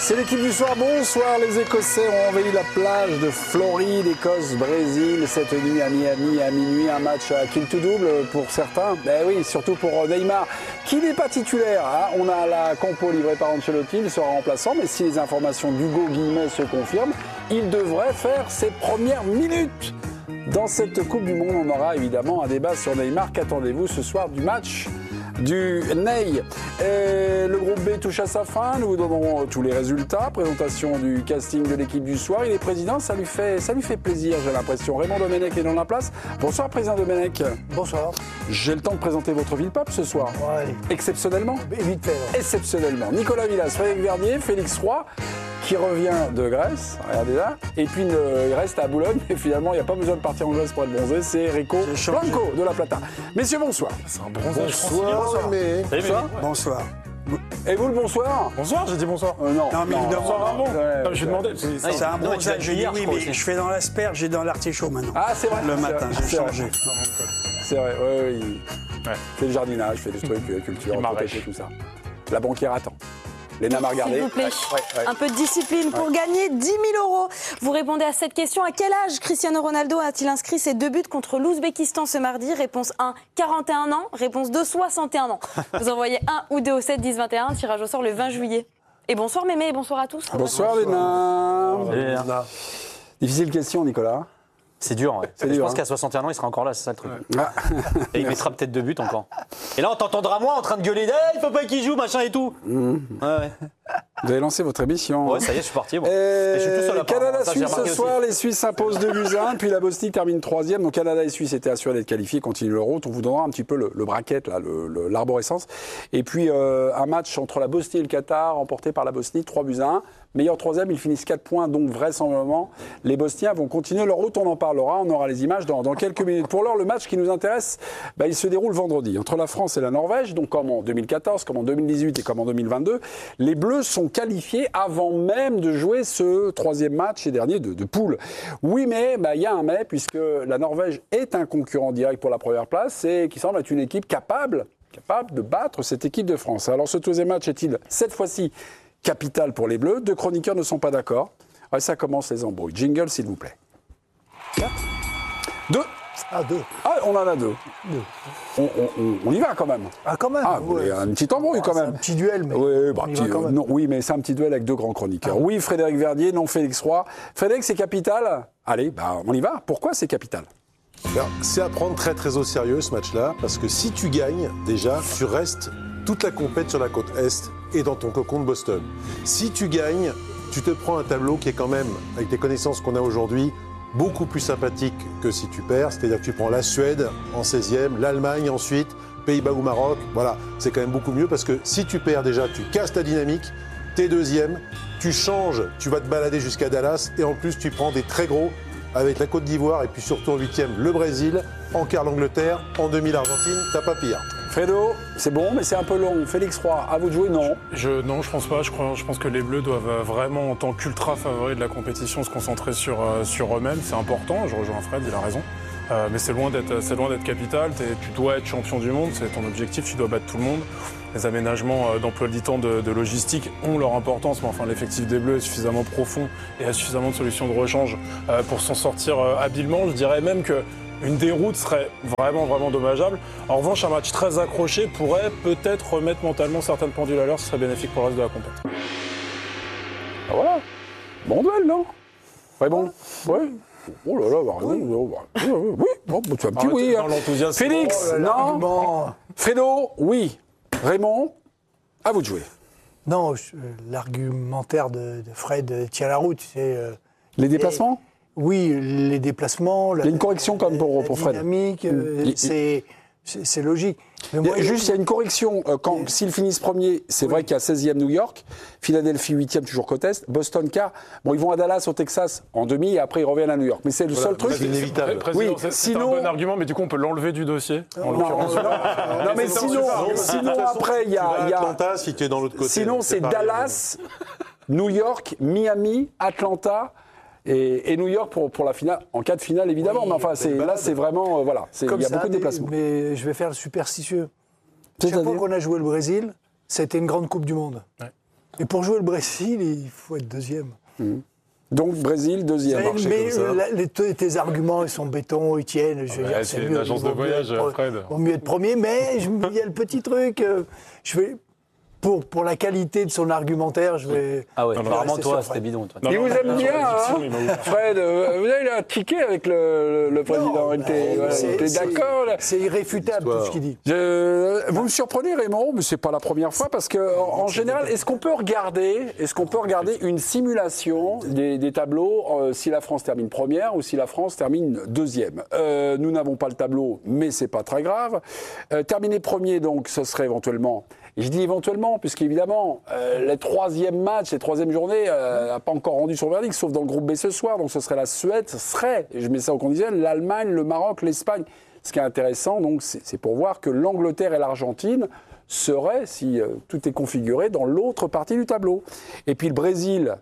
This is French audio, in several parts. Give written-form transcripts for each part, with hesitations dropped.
C'est l'équipe du soir. Bonsoir. Les Écossais ont envahi la plage de Floride, Écosse, Brésil cette nuit à Miami à minuit. Un match à kill to double pour certains. Ben oui, surtout pour Neymar, qui n'est pas titulaire. Hein. On a la compo livrée par Ancelotti, il sera remplaçant. Mais si les informations d'Hugo Guillemot se confirment, il devrait faire ses premières minutes. Dans cette Coupe du Monde, on aura évidemment un débat sur Neymar. Qu'attendez-vous ce soir du match du Ney? Le groupe B touche à sa fin. Nous vous donnerons tous les résultats. Présentation du casting de l'équipe du soir. Il est président, ça lui fait plaisir, j'ai l'impression. Raymond Domenech est dans la place. Bonsoir, président Domenech. Bonsoir. J'ai le temps de présenter votre ville-pape ce soir. Ouais. Exceptionnellement. Vite fait. Ouais. Exceptionnellement. Nicolas Villas, Frédéric Verdier, Félix Roy, qui revient de Grèce, regardez là, et puis il reste à Boulogne, et finalement il n'y a pas besoin de partir en Grèce pour être bronzé, c'est Rico Blanco de La Plata. Messieurs, bonsoir. C'est un bronzage. Bonsoir. Bonsoir. Et vous le bonsoir? Bonsoir, j'ai dit bonsoir. Non, mais évidemment. Bonsoir, Ramon. Je demandais. C'est un bronzage. J'ai dit oui, mais je fais dans l'asperge, j'ai dans l'artichaut maintenant. Ah, c'est vrai. Le matin, j'ai changé. C'est vrai, oui. Fait le jardinage, fait des trucs, culture, protéger, tout ça. La banquière attend. Léna Margardé. S'il vous plaît, un peu de discipline pour gagner 10 000 €. Vous répondez à cette question. À quel âge Cristiano Ronaldo a-t-il inscrit ses 2 buts contre l'Ouzbékistan ce mardi? Réponse 1, 41 ans. Réponse 2, 61 ans. Vous envoyez 1 ou 2 au 7 10 21. Tirage au sort le 20 juillet. Et bonsoir Mémé et bonsoir à tous. Bonsoir Léna. Difficile question, Nicolas. C'est dur, ouais. Je pense qu'à 61 ans, il sera encore là, c'est ça le truc. Et il mettra peut-être 2 buts encore. Et là, on t'entendra moi en train de gueuler, il faut pas qu'il joue, machin et tout. Ouais. Vous avez lancé votre émission. Ouais, ça y est, je suis parti. Bon. Et je suis tout seul à Canada-Suisse ce soir, les Suisses s'imposent 2-1, puis la Bosnie termine 3e. Donc Canada et Suisse étaient assurés d'être qualifiés, continuent leur route. On vous donnera un petit peu le bracket, là, l'arborescence. Et puis un match entre la Bosnie et le Qatar, remporté par la Bosnie, 3-1. Meilleur 3e, ils finissent 4 points, donc vraisemblablement, les Bosniens vont continuer leur route. On en parlera, on aura les images dans quelques minutes. Pour l'heure, le match qui nous intéresse, il se déroule vendredi entre la France et la Norvège, donc comme en 2014, comme en 2018 et comme en 2022. Les Bleus sont qualifiés avant même de jouer ce 3e match et dernier de poule. Oui, mais il y a un mais, puisque la Norvège est un concurrent direct pour la première place et qui semble être une équipe capable de battre cette équipe de France. Alors ce 2e match est-il cette fois-ci capital pour les Bleus? 2 chroniqueurs ne sont pas d'accord. Ouais, ça commence les embrouilles. Jingle, s'il vous plaît. 2. Ah, 2. Ah, on en a 2. On y va quand même. Ah, quand même. Ah, ouais, une petite embrouille quand même. C'est un petit duel, mais. Oui, mais c'est un petit duel avec 2 grands chroniqueurs. Oui, Frédéric Verdier, non, Félix Roy. Frédéric, c'est capital. Allez, on y va. Pourquoi c'est capital? Alors, c'est à prendre très très au sérieux ce match-là, parce que si tu gagnes, déjà, tu restes toute la compète sur la côte Est et dans ton cocon de Boston. Si tu gagnes, tu te prends un tableau qui est quand même, avec les connaissances qu'on a aujourd'hui, beaucoup plus sympathique que si tu perds. C'est-à-dire que tu prends la Suède en 16e, l'Allemagne ensuite, Pays-Bas ou Maroc. Voilà, c'est quand même beaucoup mieux parce que si tu perds déjà, tu casses ta dynamique, t'es 2e, tu changes, tu vas te balader jusqu'à Dallas et en plus tu prends des très gros avec la Côte d'Ivoire et puis surtout en 8e le Brésil, en quart l'Angleterre, en demi l'Argentine, t'as pas pire. Fredo, c'est bon, mais c'est un peu long. Félix Roy, à vous de jouer, non? Non, je pense pas. Je pense que les Bleus doivent vraiment, en tant qu'ultra favoris de la compétition, se concentrer sur eux-mêmes. C'est important, je rejoins Fred, il a raison. Mais c'est loin d'être capital. Tu dois être champion du monde, c'est ton objectif, tu dois battre tout le monde. Les aménagements d'emploi du temps, de logistique ont leur importance, mais enfin l'effectif des Bleus est suffisamment profond et a suffisamment de solutions de rechange pour s'en sortir habilement. Je dirais même que une déroute serait vraiment, vraiment dommageable. En revanche, un match très accroché pourrait peut-être remettre mentalement certaines pendules à l'heure, ce serait bénéfique pour le reste de la compétition. Ah, voilà. Bon duel, non? Ouais, bon. Oui. Oh là là, oui. Bon, tu as un petit oui. Dans l'enthousiasme. Félix, non. Fredo, oui. Raymond, à vous de jouer. Non, l'argumentaire de Fred tient la route. Les déplacements? Oui, les déplacements. Il y a une correction quand même pour Fred. Dynamique, c'est logique. Mais moi, il y a une correction. S'ils finissent premier, c'est vrai qu'il y a 16e New York, Philadelphie 8e, toujours côte Est, Boston quart. Bon, ils vont à Dallas au Texas en demi et après ils reviennent à New York. Mais c'est le seul truc. C'est inévitable. Oui, c'est un bon argument, mais du coup on peut l'enlever du dossier. Non, mais sinon après il y a Atlanta, si tu es dans l'autre côté. Sinon c'est Dallas, New York, Miami, Atlanta. Et New York pour la finale, en cas de finale évidemment, oui, mais enfin c'est vraiment voilà, il y a beaucoup de déplacements. Mais je vais faire le superstitieux. Chaque fois qu'on a joué le Brésil, c'était une grande Coupe du Monde. Ouais. Et pour jouer le Brésil, il faut être deuxième. Donc Brésil, deuxième. Mais tes arguments, ils sont béton, ils tiennent. Je veux dire, c'est une agence de voyage, Fred. Il vaut mieux être premier, mais il y a le petit truc. Je vais... Pour la qualité de son argumentaire, je vais... Ah ouais, apparemment toi, c'était bidon. Toi. Il vous aime bien, hein, Fred. Vous avez un ticket avec le président. Il était d'accord. C'est irréfutable tout ce qu'il dit. Vous me surprenez, Raymond, mais c'est pas la première fois, parce que en général, est-ce qu'on peut regarder une simulation des tableaux si la France termine première ou si la France termine deuxième? Nous n'avons pas le tableau, mais c'est pas très grave. Terminer premier, donc, ce serait éventuellement... Je dis éventuellement, puisqu'évidemment, les troisième matchs, les troisième journées, n'a pas encore rendu son verdict, sauf dans le groupe B ce soir. Donc ce serait la Suède, ce serait, et je mets ça au conditionnel, l'Allemagne, le Maroc, l'Espagne. Ce qui est intéressant, donc, c'est pour voir que l'Angleterre et l'Argentine seraient, si tout est configuré, dans l'autre partie du tableau. Et puis le Brésil,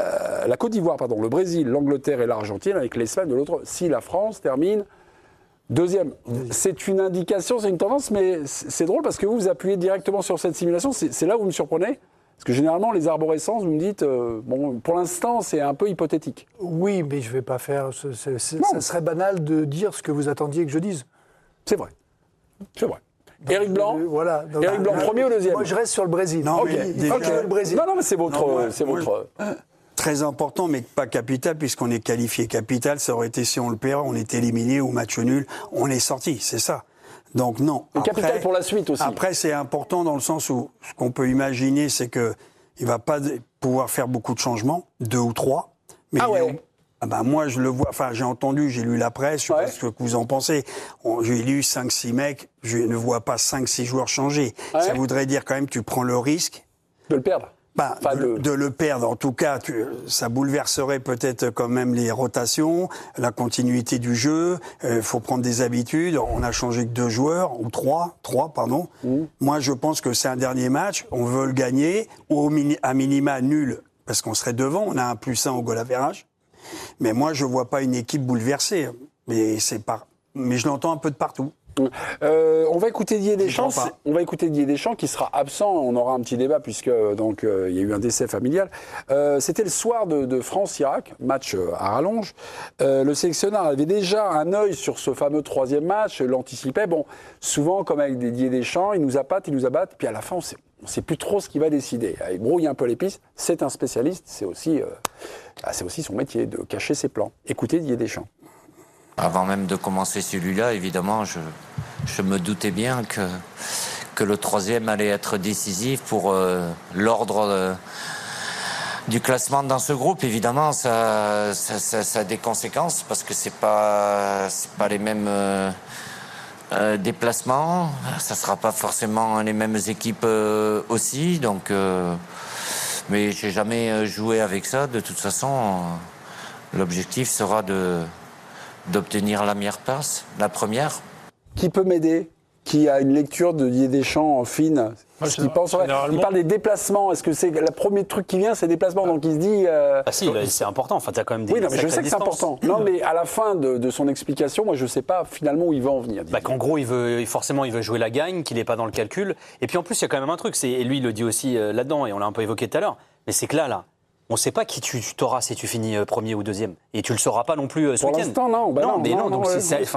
la Côte d'Ivoire, pardon, le Brésil, l'Angleterre et l'Argentine, avec l'Espagne de l'autre, si la France termine deuxième. C'est une indication, c'est une tendance, mais c'est drôle parce que vous appuyez directement sur cette simulation. C'est là où vous me surprenez. Parce que généralement, les arborescences, vous me dites, bon, pour l'instant, c'est un peu hypothétique. Oui, mais je ne vais pas faire... Ça serait banal de dire ce que vous attendiez que je dise. C'est vrai. C'est vrai. Donc, Éric Blanc, voilà. Donc, Éric Blanc, premier ou deuxième? Moi, je reste sur le Brésil. Non, okay. Le Brésil. Non, mais c'est votre... Très important, mais pas capital, puisqu'on est qualifié capital. Ça aurait été si on le perd, on est éliminé ou match nul, on est sorti, c'est ça. Donc non. Et capital pour la suite aussi. Après, c'est important dans le sens où ce qu'on peut imaginer, c'est que il va pas pouvoir faire beaucoup de changements, 2 ou 3. Mais moi, je le vois. Enfin, j'ai entendu, j'ai lu la presse. Je sais pas ce que vous en pensez. J'ai lu 5-6 mecs. Je ne vois pas 5-6 joueurs changer. Ça voudrait dire quand même que tu prends le risque de le perdre. De le perdre, en tout cas, ça bouleverserait peut-être quand même les rotations, la continuité du jeu. Faut prendre des habitudes. On a changé que 2 joueurs ou 3, pardon. Moi, je pense que c'est un dernier match. On veut le gagner ou à minima nul parce qu'on serait devant. On a un +1 au goal average. Mais moi, je vois pas une équipe bouleversée. Mais je l'entends un peu de partout. On va écouter Didier Deschamps. On va écouter Didier Deschamps qui sera absent. On aura un petit débat puisque donc il y a eu un décès familial. C'était le soir de France-Irak, match à rallonge. Le sélectionneur avait déjà un œil sur ce fameux 3e match, l'anticipait. Bon, souvent comme avec Didier Deschamps, il nous appâte, puis à la fin on sait plus trop ce qu'il va décider. Il brouille un peu les pistes. C'est un spécialiste. C'est aussi son métier de cacher ses plans. Écoutez Didier Deschamps. Avant même de commencer celui-là, évidemment, je me doutais bien que le 3e allait être décisif pour l'ordre du classement dans ce groupe. Évidemment, ça a des conséquences parce que c'est pas les mêmes déplacements. Ça sera pas forcément les mêmes équipes aussi. Donc, mais j'ai jamais joué avec ça. De toute façon, l'objectif sera d'obtenir la meilleure place, la première. Qui peut m'aider? Qui a une lecture de Didier Deschamps fine? Il parle des déplacements. Est-ce que c'est le premier truc qui vient, c'est les déplacements? Donc il se dit... Ah si, c'est important. Enfin, t'as quand même des... Oui, non, mais je sais que c'est important. Non, mais à la fin de son explication, moi, je ne sais pas finalement où il va en venir. Qu'en gros, il veut jouer la gagne, qu'il n'est pas dans le calcul. Et puis en plus, il y a quand même un truc. Et lui, il le dit aussi là-dedans, et on l'a un peu évoqué tout à l'heure. Mais c'est que là... On ne sait pas qui tu t'auras si tu finis premier ou deuxième. Et tu ne le sauras pas non plus ce week-end. Pour l'instant, non. Donc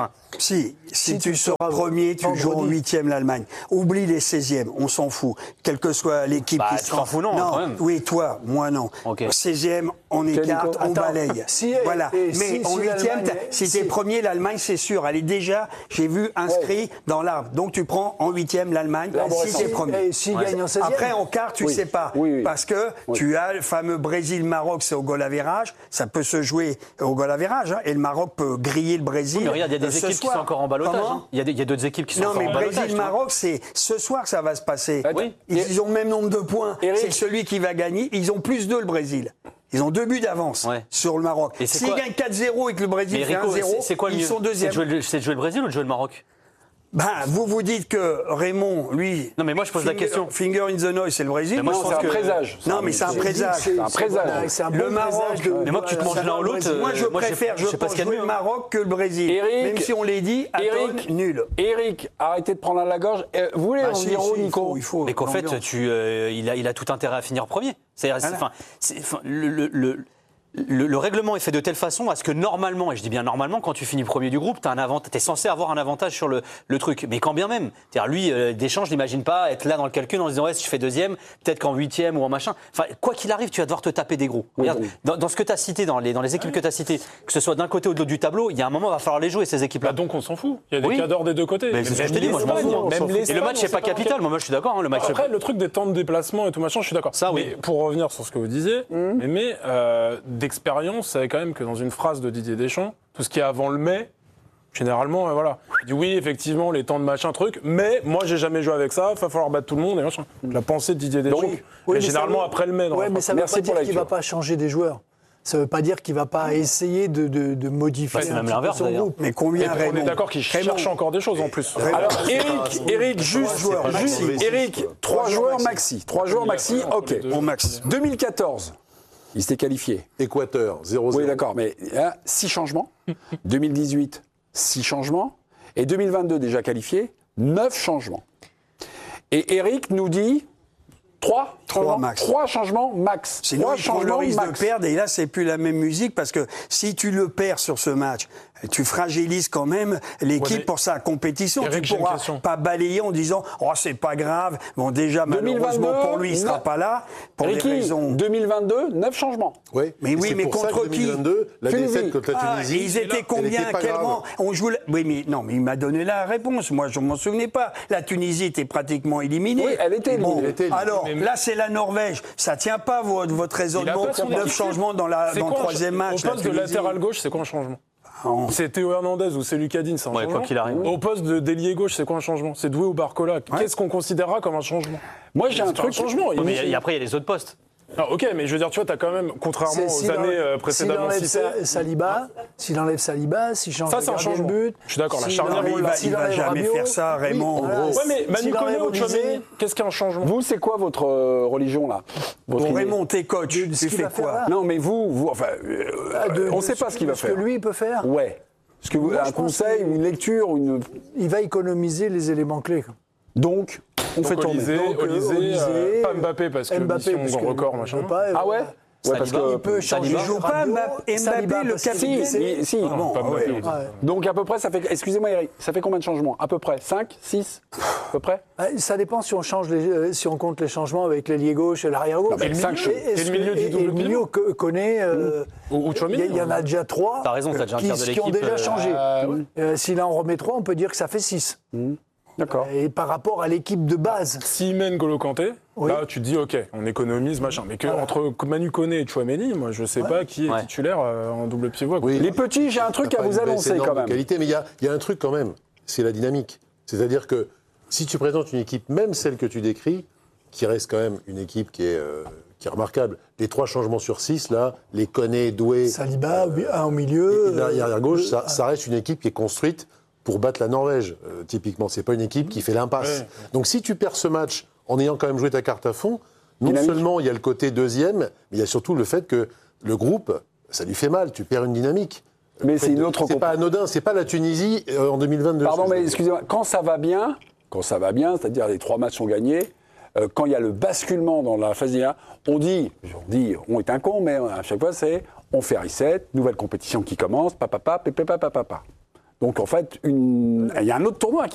si tu sors premier, tu joues en 8e l'Allemagne. Oublie les 16e, on s'en fout. Quelle que soit l'équipe qui tu t'en fous, non, quand même. Oui, toi, moi non. Okay. 16e, on écarte, on balaye. Voilà. Mais en 8e, si t'es premier, l'Allemagne, c'est sûr. Elle est déjà, j'ai vu, inscrit dans l'arbre. Donc tu prends en 8e l'Allemagne si t'es premier. Gagne en 16e. Après, en quart, tu sais pas. Parce que tu as le fameux Brésil-Maroc, c'est au goal average. Ça peut se jouer au goal average. Et le Maroc peut griller le Brésil. Mais regarde, il y a des équipes qui sont encore en ballottage. Il y a d'autres équipes qui sont encore en ballottage. Non, mais Brésil-Maroc, c'est ce soir que ça va se passer. Ils ont le même nombre de points. C'est celui qui va gagner. Ils ont +2 le Brésil. Ils ont 2 buts d'avance sur le Maroc. S'ils gagnent 4-0 et que le Brésil fait 1-0, ils sont deuxième. C'est de jouer le Brésil ou de jouer le Maroc? Vous dites que Raymond, lui. Non, mais moi, je pose la question. Finger in the noise, c'est le Brésil. Mais moi, je Non, pense c'est un que- présage. Non, mais c'est un présage. C'est un présage. C'est un Le bon Maroc, présage de- Mais moi, que tu te manges l'un ou l'autre. Moi, je préfère, je sais pas pense, ce qu'il y a de jouer mieux. le Maroc que le Brésil. Eric, Même si on l'a dit, Aton, nul. Eric, arrêtez de prendre à la gorge. Vous voulez en Si, venir si, où, Nico? il faut Mais qu'en fait, l'ambiance. il a tout intérêt à finir premier. Le règlement est fait de telle façon à ce que normalement, et je dis bien normalement, quand tu finis premier du groupe, tu es censé avoir un avantage sur le truc. Mais quand bien même. C'est-à-dire, lui, Deschamps, je n'imagine pas être là dans le calcul en se disant, ouais, si je fais deuxième, peut-être qu'en huitième ou en machin. Enfin, quoi qu'il arrive, tu vas devoir te taper des gros. Regarde, dans ce que tu as cité, dans les équipes que tu as citées, que ce soit d'un côté ou de l'autre du tableau, il y a un moment, il va falloir les jouer, ces équipes-là. Donc on s'en fout. Il y a des Oui. cadors des deux côtés. Mais c'est ce que je te dis, moi je m'en fous. Et le match, c'est pas capital. Moi, je suis d'accord. Le match, Après, le truc des temps de déplacement et tout machin, je suis d'accord. Ça, oui. Mais pour revenir sur ce que vous disiez, d'expérience, c'est quand même que dans une phrase de Didier Deschamps, tout ce qui est avant le mai, généralement, voilà. Il dit oui, effectivement, les temps de machin, truc, mais moi, j'ai jamais joué avec ça, il va falloir battre tout le monde et machin. La pensée de Didier Deschamps. Donc, mais généralement, après le mai. Oui, mais ça ne veut Merci pas pour dire la qu'il ne va lecture. pas changer des joueurs. Ça ne veut pas dire qu'il ne va pas essayer de modifier c'est un même petit peu l'inverse, son d'ailleurs. groupe. Mais combien, on Raymond est d'accord qu'il cherche encore des choses en plus. Alors, Eric, juste, Eric, 3 joueurs maxi. 3 joueurs maxi, ok. Au max. 2014, il s'était qualifié. Équateur, 0-0. Oui, d'accord, mais 6 changements. 2018, 6 changements. Et 2022, déjà qualifié, 9 changements. Et Eric nous dit 3 max. 3 changements max. Sinon, 3 il prend le changements risque de max. perdre, et là, c'est plus la même musique, parce que si tu le perds sur ce match, tu fragilises quand même l'équipe Ouais, mais pour sa compétition. Eric, Tu j'ai une pourras question. pas balayer en disant « Oh, c'est pas grave ». Bon, déjà, malheureusement 2022, pour lui, il sera non. pas là, pour des Ricky, raisons... 2022, 9 changements. Ouais. Mais Et oui, c'est mais pour ça contre que qui 2022, la Tunisie. défaite contre la Ah, Tunisie. ils étaient elle combien était pas quel grave. rang on joue Oui, mais non, mais il m'a donné la réponse. Moi, je m'en souvenais pas. La Tunisie était pratiquement éliminée. Oui, elle était éliminée. Bon, Elle était éliminée. alors, Mais- là, c'est la Norvège. Ça tient pas votre raisonnement. pas son 9 équipe. changements dans C'est le quoi un troisième match. Au poste de la Tunisie. latéral gauche, c'est quoi un changement Oh. C'est Théo Hernandez ou c'est Lucas Digne, c'est un Ouais, changement. quoi qu'il arrive. Au poste de d'ailier gauche, c'est quoi un changement C'est Doué ou Barcola. Qu'est-ce qu'on considérera comme un changement Moi, j'ai un C'est pas truc. changement. Ouais, mais après, il y a les autres postes. Ah, ok, mais je veux dire, tu vois, t'as quand même, contrairement aux S'il années enlève- précédemment s'il citées. enlève s'il enlève Saliba, s'il change Ça, le c'est un gardien de changement. but. Je suis d'accord, la s'il charnière, enlève- il va s'il va enlève jamais Rabiot, faire ça, Raymond. voilà. Ouais, mais Manu S'il Koné enlève ou Olysée, Tchouaméni, qu'est-ce qu'un changement Vous, c'est quoi votre religion, là votre Bon, idée Raymond, t'es coach. ce Tu qu'il fais va faire quoi là. Non, mais vous enfin, on ne sait pas ce qu'il va Ce faire. que lui, il peut faire. Ouais. Est-ce que vous, Moi, un je pense conseil, que- une lecture, une... Il va économiser les éléments clés. Donc, on fait Donc, tourner. Olysée, pas Mbappé parce que Mbappé, mission parce que record, il machin. peut pas, Ah ouais Ouais, parce que il peut changer. Il joue pas Mbappé, Saliba, le parce que- capitaine. si. Ah non, pas Mbappé. Ouais. Donc à peu près, ça fait. Excusez-moi, Eric, ça fait combien de changements À peu près 5, 6 À peu près Ça dépend si on change si on compte les changements avec l'ailier gauche et l'arrière gauche. Non, mais cinq choses. Et le milieu du double le milieu connaît. Ou Tchouaméni, Il y en a déjà 3 T'as raison, t'as déjà un tiers de qui ont l'équipe, déjà changé. ouais. S'il en remet 3, on peut dire que ça fait 6. D'accord. Et par rapport à l'équipe de base. S'il mène Golo Kanté, Oui. là tu te dis ok, on économise machin. Mais que entre Manu Koné et Tchouaméni, moi je sais pas qui est Ouais. titulaire en double pivot. quoi. Oui. Les petits, j'ai un truc T'as à pas vous une baisse annoncer énorme quand de même. qualité, mais il y a un truc quand même, c'est la dynamique. C'est-à-dire que si tu présentes une équipe, même celle que tu décris, qui reste quand même une équipe qui est remarquable. Les 3 changements sur 6, là, les Koné, Doué, Saliba, un au milieu. l'arrière gauche, ça reste une équipe qui est construite pour battre la Norvège, typiquement. C'est pas une équipe qui fait l'impasse. Ouais. Donc si tu perds ce match en ayant quand même joué ta carte à fond, non Dynamique. seulement il y a le côté deuxième, mais il y a surtout le fait que le groupe, ça lui fait mal. Tu perds une dynamique. Mais c'est une autre C'est pas anodin, c'est pas la Tunisie en 2022. Pardon, ce que je mais veux dire. excusez-moi, quand ça va bien, c'est-à-dire les 3 matchs sont gagnés, quand il y a le basculement dans la phase d'IA, on est un con, mais à chaque fois c'est on fait reset, nouvelle compétition qui commence, papa. Donc en fait, il y a un autre tournoi qui